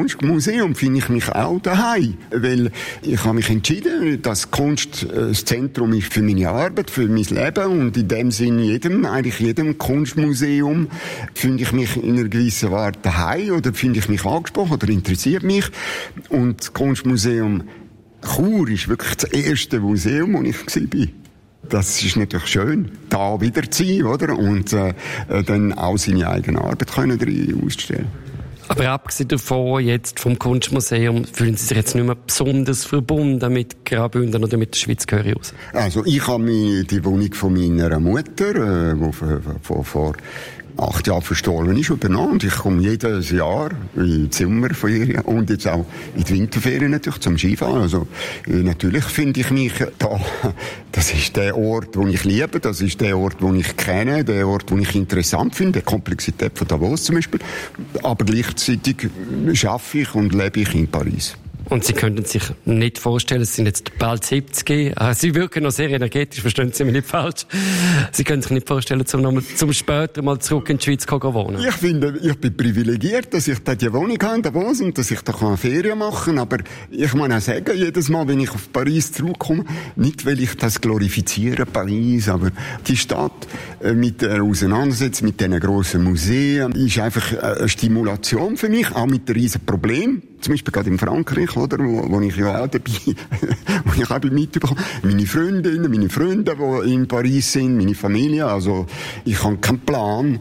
Kunstmuseum finde ich mich auch daheim, weil ich habe mich entschieden, dass Kunst das Zentrum ist für meine Arbeit, für mein Leben, und in dem Sinne jedem Kunstmuseum finde ich mich in einer gewissen Art daheim oder finde ich mich angesprochen oder interessiert mich. Und das Kunstmuseum Chur ist wirklich das erste Museum, wo ich war. Das ist natürlich schön, da wieder zu sein, oder? Und dann auch seine eigene Arbeit können darin ausstellen. Aber abgesehen davon, jetzt vom Kunstmuseum, fühlen Sie sich jetzt nicht mehr besonders verbunden mit Graubünden oder mit der Schweiz aus? Also ich habe die Wohnung von meiner Mutter, die vor 8 Jahren verstorben ist, übernommen. Und ich komme jedes Jahr in die Sommerferien und jetzt auch in die Winterferien natürlich zum Skifahren. Also natürlich finde ich mich da, das ist der Ort, den ich liebe, das ist der Ort, den ich kenne, der Ort, den ich interessant finde, die Komplexität von Davos zum Beispiel. Aber gleichzeitig arbeite ich und lebe ich in Paris. Und Sie könnten sich nicht vorstellen, Sie sind jetzt bald 70, Sie wirken noch sehr energetisch, verstehen Sie mich nicht falsch. Sie können sich nicht vorstellen, zum später mal zurück in die Schweiz zu wohnen. Ich finde, ich bin privilegiert, dass ich da die Wohnung habe in Davos und dass ich da Ferien machen kann. Aber ich muss auch sagen, jedes Mal, wenn ich auf Paris zurückkomme, nicht weil ich das glorifiziere, Paris, aber die Stadt mit der Auseinandersetzung mit diesen grossen Museen ist einfach eine Stimulation für mich, auch mit riesen Problemen. Zum Beispiel gerade in Frankreich, oder, wo ich ja auch dabei, wo ich auch mitbekomme. Meine Freundinnen, meine Freunde, die in Paris sind, meine Familie, also ich habe keinen Plan,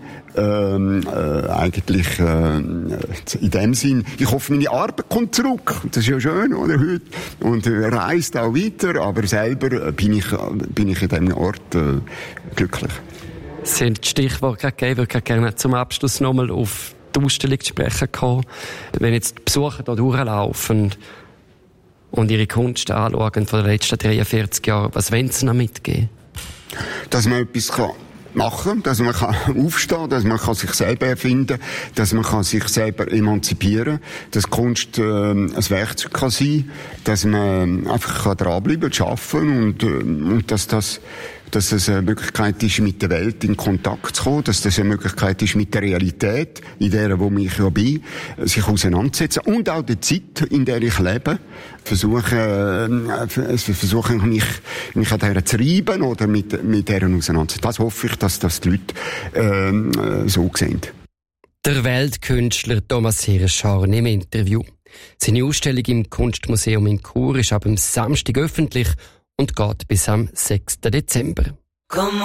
eigentlich in dem Sinn. Ich hoffe, meine Arbeit kommt zurück. Das ist ja schön, oder, heute. Und reist auch weiter, aber selber bin ich in diesem Ort glücklich. Sie haben das Stichwort gegeben. Ich würde gerne zum Abschluss nochmal auf die Ausstellung zu sprechen kommen. Wenn jetzt die Besucher hier durchlaufen und ihre Kunst anschauen von den letzten 43 Jahren, was wollen Sie noch mitgeben? Dass man etwas machen kann, dass man aufstehen kann, dass man sich selber erfinden kann, dass man sich selber emanzipieren kann, dass Kunst ein Werkzeug kann sein, dass man einfach dranbleiben kann, arbeiten und dass es eine Möglichkeit ist, mit der Welt in Kontakt zu kommen, dass das eine Möglichkeit ist, mit der Realität, in der, wo ich ja bin, sich auseinanderzusetzen und auch der Zeit, in der ich lebe, versuchen mich an der zu reiben oder mit der auseinanderzusetzen. Das hoffe ich, dass das die Leute so sehen. Der Weltkünstler Thomas Hirschhorn im Interview. Seine Ausstellung im Kunstmuseum in Chur ist ab dem Samstag öffentlich und geht bis am 6. Dezember.